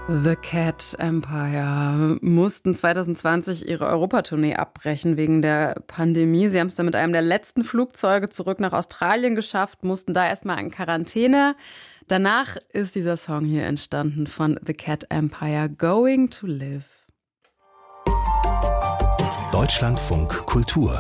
The Cat Empire mussten 2020 ihre Europatournee abbrechen wegen der Pandemie. Sie haben es dann mit einem der letzten Flugzeuge zurück nach Australien geschafft, mussten da erstmal in Quarantäne. Danach ist dieser Song hier entstanden von The Cat Empire, Going to Live. Deutschlandfunk Kultur.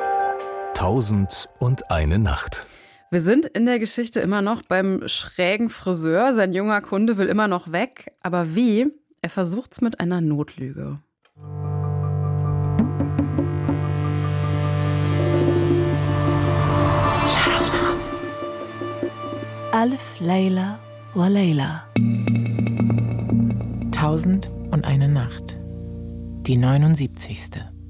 1001 Nacht. Wir sind in der Geschichte immer noch beim schrägen Friseur. Sein junger Kunde will immer noch weg. Aber wie? Er versucht's mit einer Notlüge. Alf Layla wa Layla. 1001 Nacht. Die 79.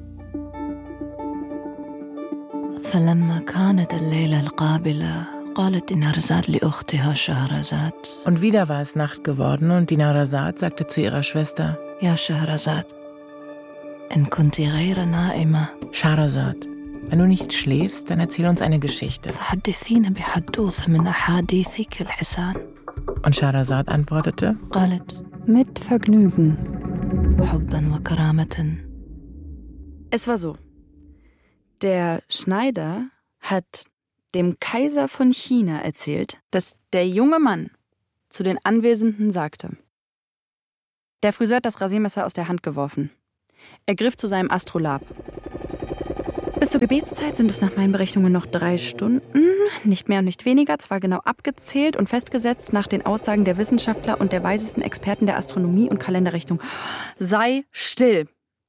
فلما كانت الليلة القابلة قالت نهرزاد لأختها شهرزاد. Und wieder war es Nacht geworden und Dinarzad sagte zu ihrer Schwester: يا شهرزاد إن كنت غير نائمة Schahrazad, wenn du nicht schläfst, dann erzähl uns eine Geschichte. فحدثينا بحدوثة من أحاديثك الحسان. Und Schahrazad antwortete: قالت mit Vergnügen حبا وكرامة. Es war so. Der Schneider hat dem Kaiser von China erzählt, dass der junge Mann zu den Anwesenden sagte: Der Friseur hat das Rasiermesser aus der Hand geworfen. Er griff zu seinem Astrolabe. Bis zur Gebetszeit sind es nach meinen Berechnungen noch 3 Stunden, nicht mehr und nicht weniger, zwar genau abgezählt und festgesetzt nach den Aussagen der Wissenschaftler und der weisesten Experten der Astronomie und Kalenderrichtung. Sei still!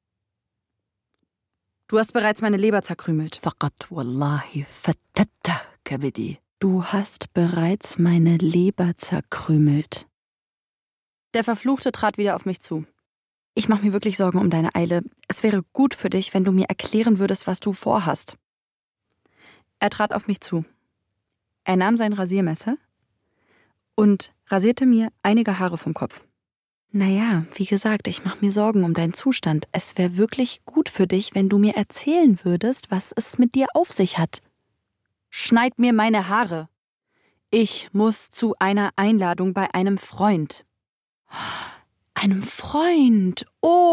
Du hast bereits meine Leber zerkrümelt. فقط والله فتت كبدي. Du hast bereits meine Leber zerkrümelt. Der Verfluchte trat wieder auf mich zu. Ich mache mir wirklich Sorgen um deine Eile. Es wäre gut für dich, wenn du mir erklären würdest, was du vorhast. Er trat auf mich zu. Er nahm sein Rasiermesser und rasierte mir einige Haare vom Kopf. Naja, wie gesagt, ich mache mir Sorgen um deinen Zustand. Es wäre wirklich gut für dich, wenn du mir erzählen würdest, was es mit dir auf sich hat. Schneid mir meine Haare. Ich muss zu einer Einladung bei einem Freund. Einem Freund?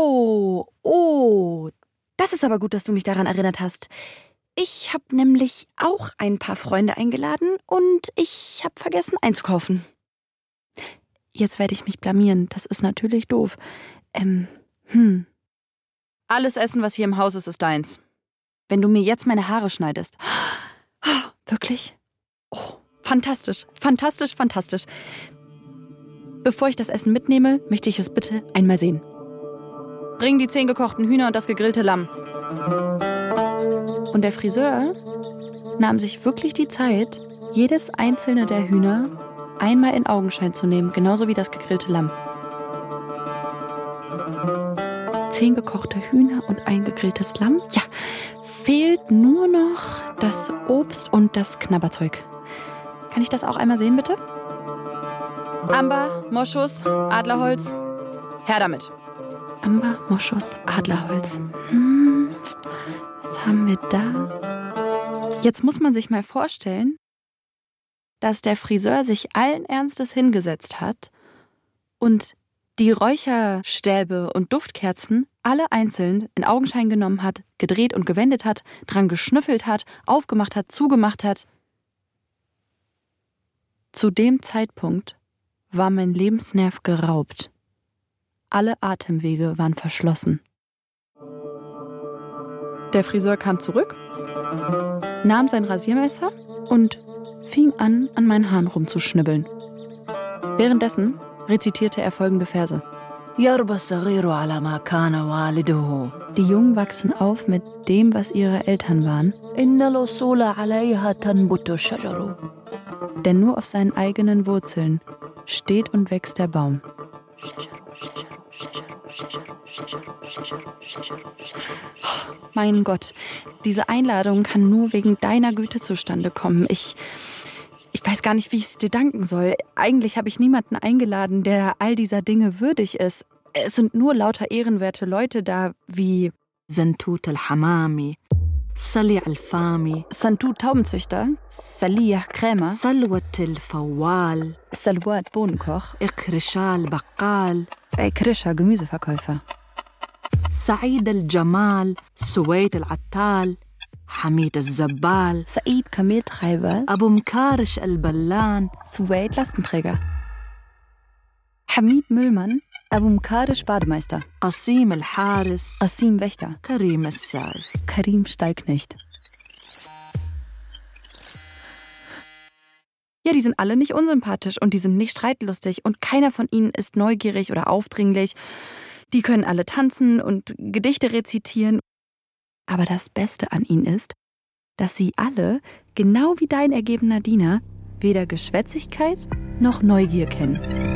Oh. Das ist aber gut, dass du mich daran erinnert hast. Ich habe nämlich auch ein paar Freunde eingeladen und ich habe vergessen einzukaufen. Jetzt werde ich mich blamieren. Das ist natürlich doof. Alles Essen, was hier im Haus ist, ist deins. Wenn du mir jetzt meine Haare schneidest. Wirklich? Oh, fantastisch. Fantastisch, fantastisch. Bevor ich das Essen mitnehme, möchte ich es bitte einmal sehen. Bring die 10 gekochten Hühner und das gegrillte Lamm. Und der Friseur nahm sich wirklich die Zeit, jedes einzelne der Hühner einmal in Augenschein zu nehmen, genauso wie das gegrillte Lamm. 10 gekochte Hühner und ein gegrilltes Lamm? Ja, fehlt nur noch das Obst und das Knabberzeug. Kann ich das auch einmal sehen, bitte? Amber, Moschus, Adlerholz. Her damit. Amber, Moschus, Adlerholz. Was haben wir da? Jetzt muss man sich mal vorstellen, dass der Friseur sich allen Ernstes hingesetzt hat und die Räucherstäbe und Duftkerzen alle einzeln in Augenschein genommen hat, gedreht und gewendet hat, dran geschnüffelt hat, aufgemacht hat, zugemacht hat. Zu dem Zeitpunkt war mein Lebensnerv geraubt. Alle Atemwege waren verschlossen. Der Friseur kam zurück, nahm sein Rasiermesser und fing an meinen Haaren rumzuschnibbeln. Währenddessen rezitierte er folgende Verse. Die Jungen wachsen auf mit dem, was ihre Eltern waren. Denn nur auf seinen eigenen Wurzeln steht und wächst der Baum. Mein Gott, diese Einladung kann nur wegen deiner Güte zustande kommen. Ich weiß gar nicht, wie ich es dir danken soll. Eigentlich habe ich niemanden eingeladen, der all dieser Dinge würdig ist. Es sind nur lauter ehrenwerte Leute da, wie Santut al-Hamami, Salih al-Fami, Santut Taubenzüchter, Salih Krämer, Salwat al-Fawwal, Salwat Bohnenkoch, Ikrishal Baqal, Krischer, Gemüseverkäufer. سعيد الجمال سويد العتال حميد الزبال Said, Kameltreiber. أبو مكارش البلان Suwaid, Lastenträger. Hamid Müllmann, Abu Mkadisch, Bademeister. قسيم الحارس Asim, Wächter. كريم السال. Karim Steigknecht. Ja, die sind alle nicht unsympathisch und die sind nicht streitlustig und keiner von ihnen ist neugierig oder aufdringlich. Die können alle tanzen und Gedichte rezitieren. Aber das Beste an ihnen ist, dass sie alle, genau wie dein ergebener Diener, weder Geschwätzigkeit noch Neugier kennen.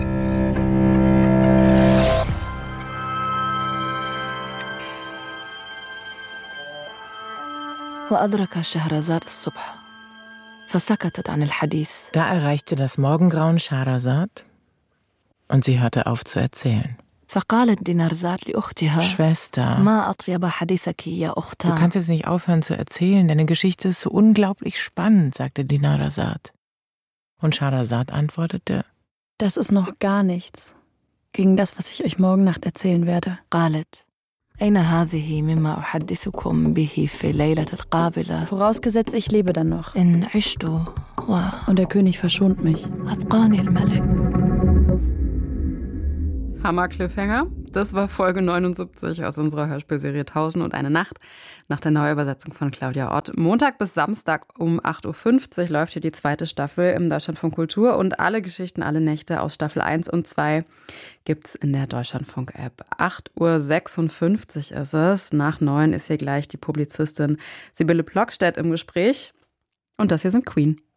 وأدرك شهرزاد الصبح فسكتت عن الحديث. Da erreichte das Morgengrauen Schahrazad und sie hörte auf zu erzählen. فقالت دينارزاد لأختها Schwester, ما أطيب حديثك يا du أختها. kannst jetzt nicht aufhören zu erzählen, deine Geschichte ist so unglaublich spannend, sagte Dinarzad. Und Schahrazad antwortete, Das ist noch gar nichts gegen das, was ich euch morgen Nacht erzählen werde. قالت أين هذه مما أحدثكم به في ليلة القابلة. Vorausgesetzt, ich lebe dann noch. إن عشت Und der König verschont mich. وأبقاني الملك. Hammer-Cliffhanger. Das war Folge 79 aus unserer Hörspielserie 1001 Nacht nach der Neuübersetzung von Claudia Ott. Montag bis Samstag um 8.50 Uhr läuft hier die zweite Staffel im Deutschlandfunk Kultur und alle Geschichten, alle Nächte aus Staffel 1 und 2 gibt's in der Deutschlandfunk-App. 8.56 Uhr ist es. Nach 9 ist hier gleich die Publizistin Sibylle Plockstedt im Gespräch. Und das hier sind Queen.